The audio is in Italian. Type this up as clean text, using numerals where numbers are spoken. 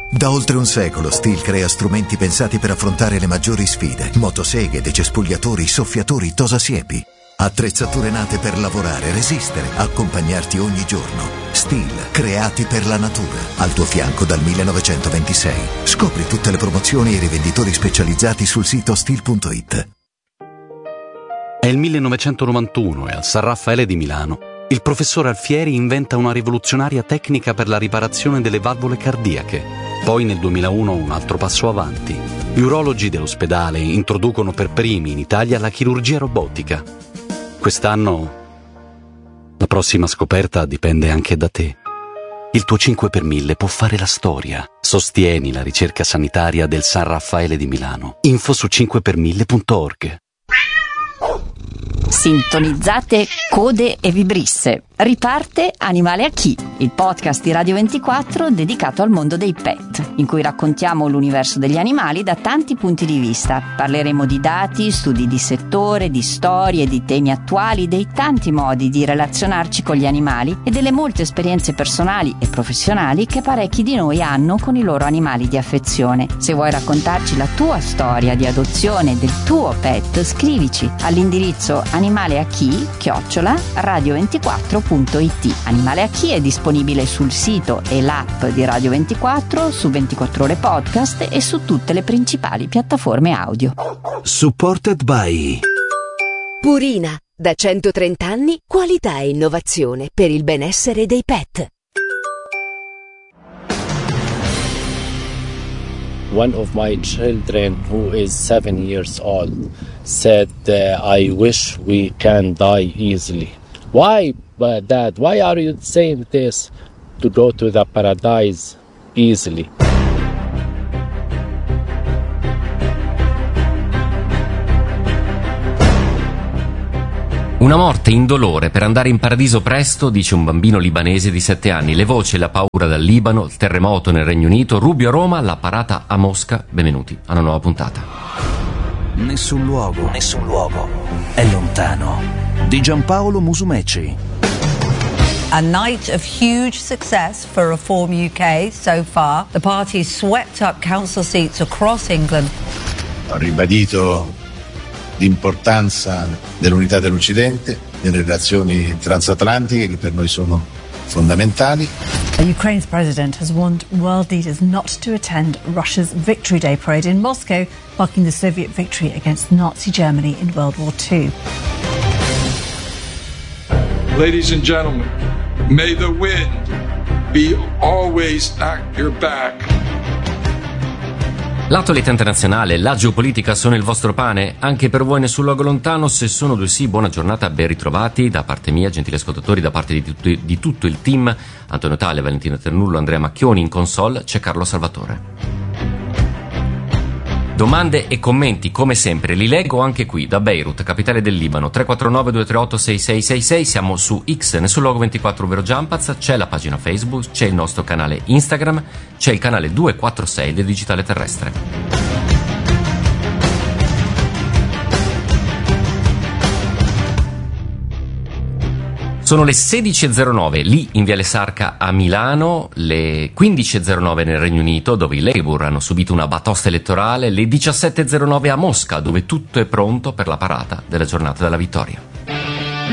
Da oltre un secolo Stihl crea strumenti pensati per affrontare le maggiori sfide. Motoseghe, decespugliatori, soffiatori, tosasiepi. Attrezzature nate per lavorare, resistere, accompagnarti ogni giorno. Stihl, creati per la natura. Al tuo fianco dal 1926. Scopri tutte le promozioni e i rivenditori specializzati sul sito stihl.it. È il 1991 e al San Raffaele di Milano il professor Alfieri inventa una rivoluzionaria tecnica per la riparazione delle valvole cardiache. Poi nel 2001 un altro passo avanti. Gli urologi dell'ospedale introducono per primi in Italia la chirurgia robotica. Quest'anno la prossima scoperta dipende anche da te. Il tuo 5 per 1000 può fare la storia. Sostieni la ricerca sanitaria del San Raffaele di Milano. Info su 5per1000.org. Sintonizzate Code e Vibrisse. Riparte Animale a chi? Il podcast di Radio 24 dedicato al mondo dei pet, in cui raccontiamo l'universo degli animali da tanti punti di vista. Parleremo di dati, studi di settore, di storie, di temi attuali, dei tanti modi di relazionarci con gli animali e delle molte esperienze personali e professionali che parecchi di noi hanno con i loro animali di affezione. Se vuoi raccontarci la tua storia di adozione del tuo pet, scrivici all'indirizzo animaleachi@radio24.it. Animale a chi è disponibile sul sito e l'app di Radio 24, su 24 Ore Podcast e su tutte le principali piattaforme audio. Supported by Purina, da 130 anni, qualità e innovazione per il benessere dei pet. One of my children, who is 7 years old, said, I wish we can die easily. Why, Dad? Why are you saying this? To go to the paradise easily. Una morte indolore per andare in paradiso presto, dice un bambino libanese di 7 anni. Le voci e la paura dal Libano, il terremoto nel Regno Unito, Rubio a Roma, la parata a Mosca. Benvenuti a una nuova puntata. Nessun luogo è lontano. Di Giampaolo Musumeci. A night of huge success for Reform UK so far. The party swept up council seats across England. Ho ribadito l'importanza dell'unità dell'Occidente, delle relazioni transatlantiche che per noi sono fondamentali. Ukraine's president has warned world leaders not to attend Russia's Victory Day parade in Moscow, marking the Soviet victory against Nazi Germany in World War II. Ladies and gentlemen, may the wind be always at your back. L'attualità internazionale, la geopolitica sono il vostro pane? Anche per voi nessun luogo lontano? Se sono due sì, buona giornata, ben ritrovati da parte mia, gentili ascoltatori, da parte di tutto il team. Antonio Tale, Valentina Ternullo, Andrea Macchioni, in console c'è Carlo Salvatore. Domande e commenti, come sempre, li leggo anche qui, da Beirut, capitale del Libano, 349-238-6666, siamo su X, nessun luogo 24, ovvero Jumpaz, c'è la pagina Facebook, c'è il nostro canale Instagram, c'è il canale 246 del Digitale Terrestre. Sono le 16.09 lì in Viale Sarca a Milano, le 15.09 nel Regno Unito dove i Labour hanno subito una batosta elettorale, le 17.09 a Mosca dove tutto è pronto per la parata della giornata della vittoria.